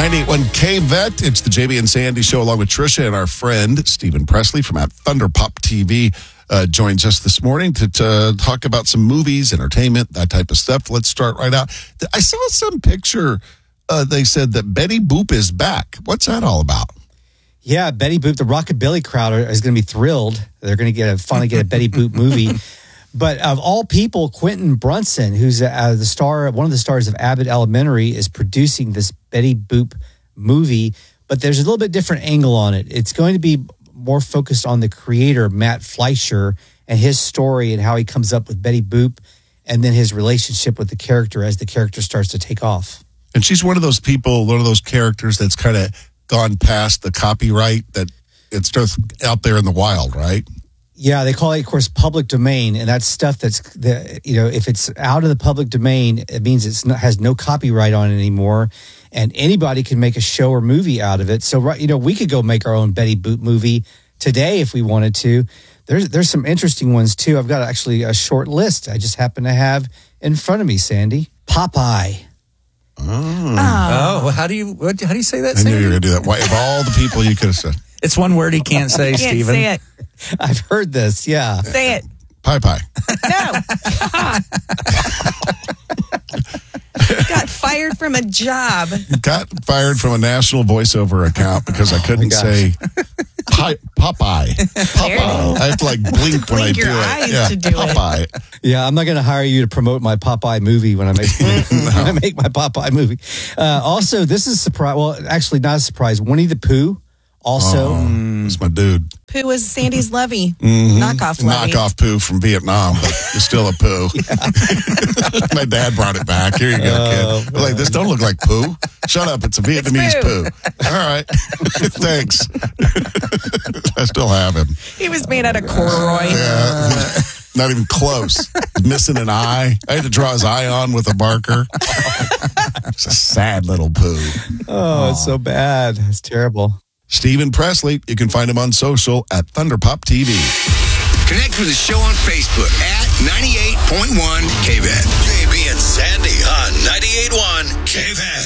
98.1 K-Vet. It's the JB and Sandy show along with Trisha, and our friend Stephen Presley from at Thunder Pop TV joins us this morning to talk about some movies, entertainment, that type of stuff. Let's start right out. I saw some picture. They said that Betty Boop is back. What's that all about? Yeah, Betty Boop, the Rockabilly crowd is going to be thrilled. They're going to finally get a Betty Boop movie. But of all people, Quentin Brunson, who's one of the stars of Abbott Elementary, is producing this Betty Boop movie. But there's a little bit different angle on it. It's going to be more focused on the creator, Matt Fleischer, and his story and how he comes up with Betty Boop, and then his relationship with the character as the character starts to take off. And she's one of those people, one of those characters that's kind of gone past the copyright, that it's just out there in the wild, right? Yeah, they call it, of course, public domain, and that's stuff if it's out of the public domain, it means it has no copyright on it anymore, and anybody can make a show or movie out of it. So, we could go make our own Betty Boop movie today if we wanted to. There's some interesting ones too. I've got actually a short list I just happen to have in front of me, Sandy. Popeye. Oh, how do you say that, I Sandy? knew you were going to do that. Why, of all the people you could have said. It's one word he can't say, Can't Stephen. say it. I've heard this, yeah. Say it. Pie. No. Got fired from a job. Got fired from a national voiceover account because I couldn't say Popeye. Popeye. I have to blink when I blink do your it. eyes Yeah, to do it. Popeye. Yeah, I'm not going to hire you to promote my Popeye movie when I make when I make my Popeye movie. Also, this is a surprise. Well, actually, not a surprise. Winnie the Pooh. Also, That's my dude. Pooh was Sandy's Lovey. Knockoff Lovey. Knockoff Pooh from Vietnam, but it's still a Pooh. My dad brought it back. Here you go, kid. Like, this don't look like Pooh. Shut up. It's a Vietnamese Pooh. Pooh. All right. Thanks. I still have him. He was made out of corduroy. Yeah. Not even close. Missing an eye. I had to draw his eye on with a marker. It's a sad little Pooh. oh, it's so bad. It's terrible. Stephen Presley. You can find him on social at Thunderpop TV. Connect with the show on Facebook at 98.1 KVET. JB and Sandy on 98.1 KVET.